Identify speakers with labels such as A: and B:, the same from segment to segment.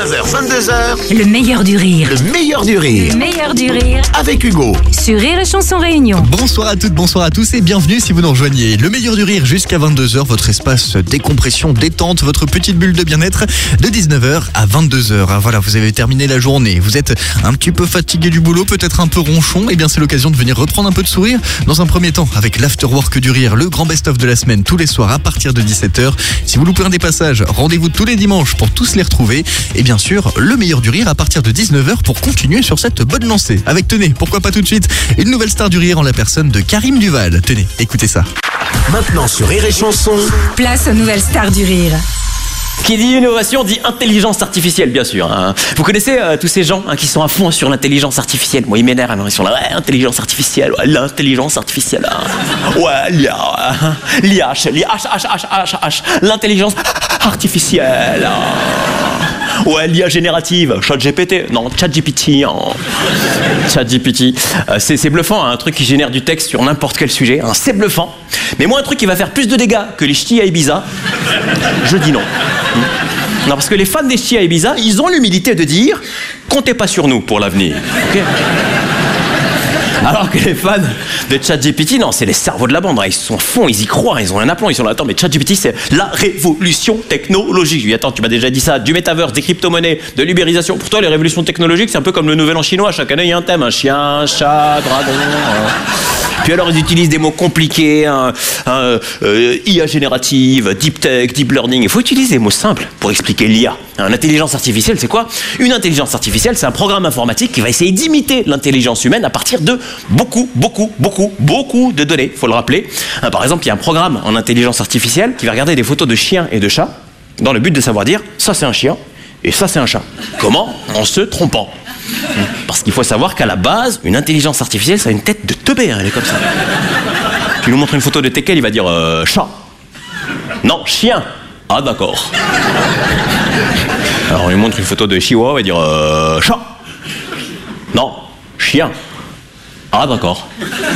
A: 19h, 22h.
B: Le meilleur du rire.
A: Le meilleur du rire.
B: Le meilleur du rire.
A: Avec Hugo.
B: Sur Rire et Chanson Réunion.
C: Bonsoir à toutes, bonsoir à tous et bienvenue si vous nous rejoignez. Le meilleur du rire jusqu'à 22h, votre espace décompression, détente, votre petite bulle de bien-être de 19h à 22h. Voilà, vous avez terminé la journée, vous êtes un petit peu fatigué du boulot, peut-être un peu ronchon, et bien c'est l'occasion de venir reprendre un peu de sourire. Dans un premier temps, avec l'afterwork du rire, le grand best-of de la semaine tous les soirs à partir de 17h. Si vous loupez un des passages, rendez-vous tous les dimanches pour tous les retrouver. Et bien sûr, le meilleur du rire à partir de 19h pour continuer sur cette bonne lancée. Avec, tenez, pourquoi pas tout de suite, une nouvelle star du rire en la personne de Karim Duval. Tenez, écoutez ça.
A: Maintenant sur Rire et Chanson.
B: Place aux nouvelles stars du rire.
D: Qui dit innovation dit intelligence artificielle, bien sûr. Hein. Vous connaissez tous ces gens qui sont à fond sur l'intelligence artificielle. Moi, ils m'énervent. Ils sont là, ouais, intelligence artificielle, ouais, l'intelligence artificielle. Ouais, l'IA, l'intelligence artificielle. Ouais, l'IA générative, ChatGPT, non, ChatGPT, ChatGPT. C'est bluffant, hein, un truc qui génère du texte sur n'importe quel sujet, hein, c'est bluffant. Mais moi, un truc qui va faire plus de dégâts que les ch'tis à Ibiza, je dis non. Non, parce que les fans des ch'tis à Ibiza, ils ont l'humilité de dire « comptez pas sur nous pour l'avenir okay ». Alors que les fans de ChatGPT, non, c'est les cerveaux de la bande. Ils sont fonds, ils y croient, ils ont un aplomb, ils sont là. Attends, mais ChatGPT, c'est la révolution technologique. Je lui dis, attends, tu m'as déjà dit ça, du métaverse, des crypto-monnaies, de l'ubérisation. Pour toi, les révolutions technologiques, c'est un peu comme le nouvel an chinois. Chaque année, il y a un thème, un chien, un chat, dragon. Puis alors, ils utilisent des mots compliqués, IA générative, deep tech, deep learning. Il faut utiliser des mots simples pour expliquer l'IA. L'intelligence artificielle, c'est quoi ? Une intelligence artificielle, c'est un programme informatique qui va essayer d'imiter l'intelligence humaine à partir de beaucoup de données, il faut le rappeler. Par exemple, il y a un programme en intelligence artificielle qui va regarder des photos de chiens et de chats dans le but de savoir dire ça c'est un chien et ça c'est un chat. Comment ? En se trompant. Parce qu'il faut savoir qu'à la base, une intelligence artificielle, ça a une tête de teubé, elle est comme ça. Tu lui montres une photo de teckel, il va dire chat. Non, chien. Ah d'accord. Alors on lui montre une photo de chihuahua, il va dire chat. Non, chien. Ah d'accord.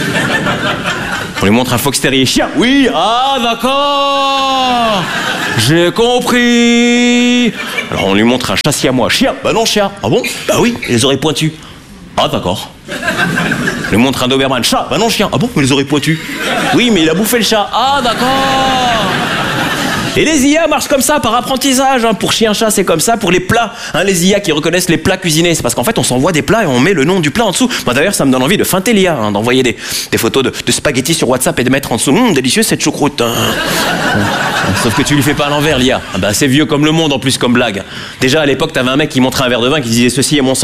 D: On lui montre un fox terrier chien. Oui, ah d'accord. J'ai compris. Alors on lui montre un chat siamois chien. Bah non chien. Ah bon ? Bah oui, et les oreilles pointues. Ah d'accord. On lui montre un Doberman chat. Bah non chien. Ah bon, mais les oreilles pointues. Oui, mais il a bouffé le chat. Ah d'accord. Et les IA marchent comme ça, par apprentissage. Hein. Pour chien-chat, c'est comme ça. Pour les plats, les IA qui reconnaissent les plats cuisinés, c'est parce qu'en fait, on s'envoie des plats et on met le nom du plat en dessous. Moi, d'ailleurs, ça me donne envie de feinter l'IA, d'envoyer des photos de spaghettis sur WhatsApp et de mettre en dessous. Délicieux cette choucroute. Hein. Sauf que tu lui fais pas à l'envers, l'IA. Ah bah, c'est vieux comme le monde, en plus, comme blague. Déjà, à l'époque, t'avais un mec qui montrait un verre de vin qui disait « Ceci est mon sang ».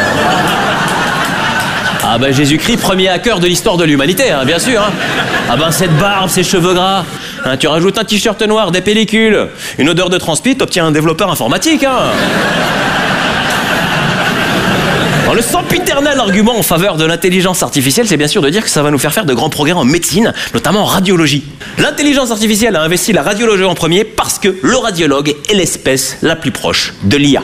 D: Ah ben Jésus-Christ, premier hacker de l'histoire de l'humanité, hein, bien sûr. Hein. Ah ben cette barbe, ces cheveux gras. Hein, tu rajoutes un t-shirt noir, des pellicules, une odeur de transpi, t'obtiens un développeur informatique. Hein. Alors, le sempiternel argument en faveur de l'intelligence artificielle, c'est bien sûr de dire que ça va nous faire de grands progrès en médecine, notamment en radiologie. L'intelligence artificielle a investi la radiologie en premier parce que le radiologue est l'espèce la plus proche de l'IA.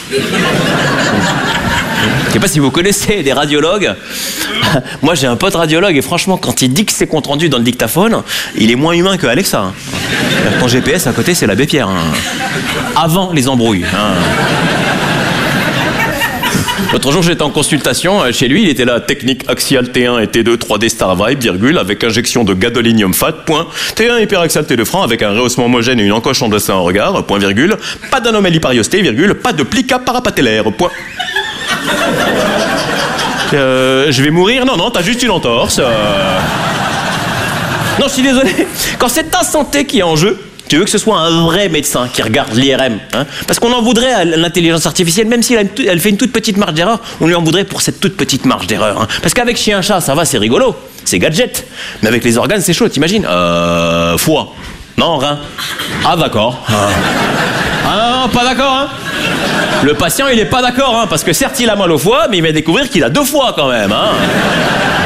D: Je sais pas si vous connaissez des radiologues. Moi, j'ai un pote radiologue et franchement, quand il dit que c'est compte rendu dans le dictaphone, il est moins humain que Alexa. Hein. Ton GPS à côté, c'est l'abbé Pierre. Hein. Avant les embrouilles. Hein. L'autre jour, j'étais en consultation chez lui. Il était là, technique axiale T1 et T2, 3D Star Vibe, virgule, avec injection de gadolinium fat, point. T1 hyperaxial T2 franc, avec un rehaussement homogène et une encoche en dessin en regard, point virgule. Pas d'anomalie pariostée, virgule. Pas de plica parapatellaire, point. Je vais mourir ? Non, t'as juste une entorse. Non, je suis désolé. Quand c'est ta santé qui est en jeu, tu veux que ce soit un vrai médecin qui regarde l'IRM. Hein, parce qu'on en voudrait à l'intelligence artificielle, même si elle fait une toute petite marge d'erreur, on lui en voudrait pour cette toute petite marge d'erreur. Hein. Parce qu'avec chien-chat, ça va, c'est rigolo. C'est gadget. Mais avec les organes, c'est chaud, t'imagines ? Foie. Non, rein. Ah, d'accord. Ah non, pas d'accord, hein. Le patient, il est pas d'accord, hein, parce que certes, il a mal au foie, mais il va découvrir qu'il a 2 foies quand même, hein.